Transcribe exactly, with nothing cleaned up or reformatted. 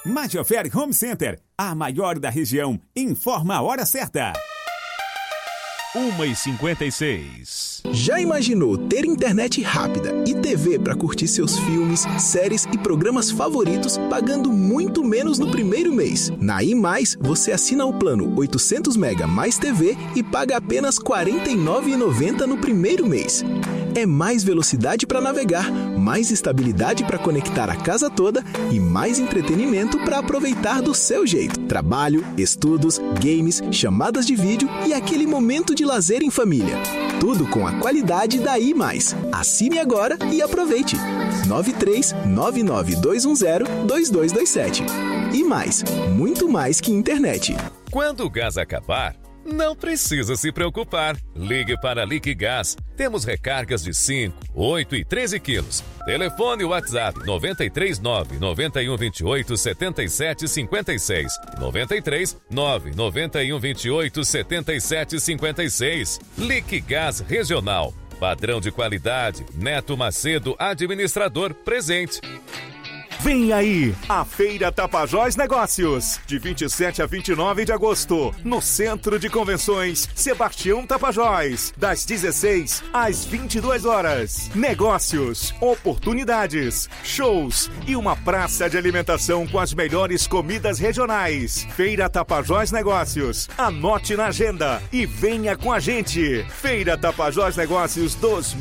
Magiofer Home Center, a maior da região, informa a hora certa. uma e cinquenta e seis. Já imaginou ter internet rápida e T V para curtir seus filmes, séries e programas favoritos pagando muito menos no primeiro mês? Na I Mais, você assina o plano oitocentos mega mais T V e paga apenas quarenta e nove reais e noventa centavos no primeiro mês. É mais velocidade para navegar, mais estabilidade para conectar a casa toda e mais entretenimento para aproveitar do seu jeito. Trabalho, estudos, games, chamadas de vídeo e aquele momento de lazer em família. Tudo com a qualidade da I Mais. Assine agora e aproveite. nove três nove nove dois um zero dois dois dois sete. I Mais, muito mais que internet. Quando o gás acabar, não precisa se preocupar. Ligue para a Liquigás. Temos recargas de cinco, oito e treze quilos. Telefone WhatsApp nove três nove nove um dois oito sete sete cinco seis. nove três nove nove um dois oito sete sete cinco seis. Liquigás Regional. Padrão de qualidade. Neto Macedo, administrador, presente. Vem aí, a Feira Tapajós Negócios, de vinte e sete a vinte e nove de agosto, no Centro de Convenções Sebastião Tapajós, das dezesseis às vinte e duas horas. Negócios, oportunidades, shows e uma praça de alimentação com as melhores comidas regionais. Feira Tapajós Negócios, anote na agenda e venha com a gente. Feira Tapajós Negócios dois